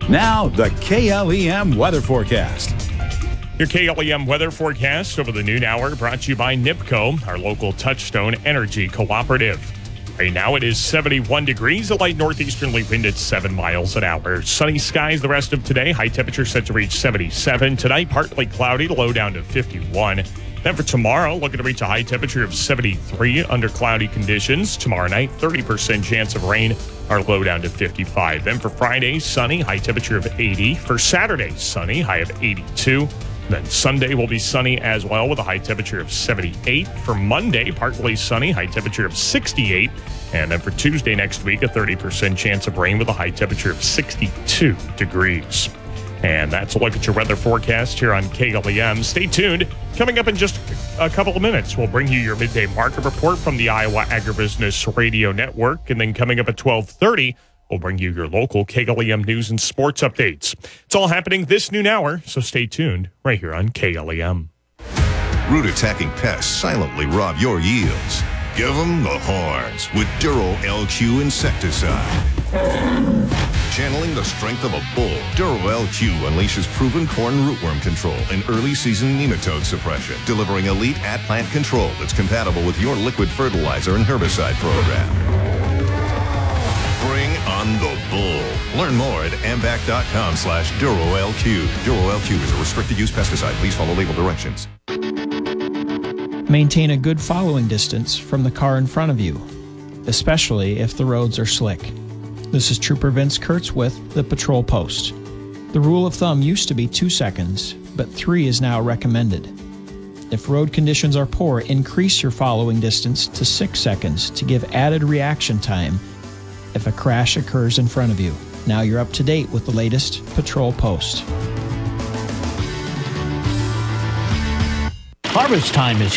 Now, the KLEM weather forecast. Your KLEM weather forecast over the noon hour brought to you by NIPCO, our local Touchstone Energy Cooperative. Right now it is 71 degrees, a light northeasterly wind at 7 miles an hour. Sunny skies the rest of today. High temperature set to reach 77. Tonight, partly cloudy, low down to 51. Then for tomorrow, looking to reach a high temperature of 73 under cloudy conditions. Tomorrow night, 30% chance of rain, our low down to 55. Then for Friday, sunny, high temperature of 80. For Saturday, sunny, high of 82. Then Sunday will be sunny as well with a high temperature of 78. For Monday, partly sunny, high temperature of 68. And then for Tuesday next week, a 30% chance of rain with a high temperature of 62 degrees. And that's a look at your weather forecast here on KLEM. Stay tuned. Coming up in just a couple of minutes, we'll bring you your midday market report from the Iowa Agribusiness Radio Network. And then coming up at 12:30, we'll bring you your local KLEM news and sports updates. It's all happening this noon hour, so stay tuned right here on KLEM. Root-attacking pests silently rob your yields. Give them the horns with Duro LQ insecticide. Channeling the strength of a bull, Duro LQ unleashes proven corn rootworm control and early season nematode suppression, delivering elite at-plant control that's compatible with your liquid fertilizer and herbicide program. Bring on the bull. Learn more at amvac.com/DuroLQ. Duro LQ is a restricted use pesticide. Please follow label directions. Maintain a good following distance from the car in front of you, especially if the roads are slick. This is Trooper Vince Kurtz with the Patrol Post. The rule of thumb used to be 2 seconds, but 3 is now recommended. If road conditions are poor, increase your following distance to 6 seconds to give added reaction time if a crash occurs in front of you. Now you're up to date with the latest Patrol Post. Harvest time is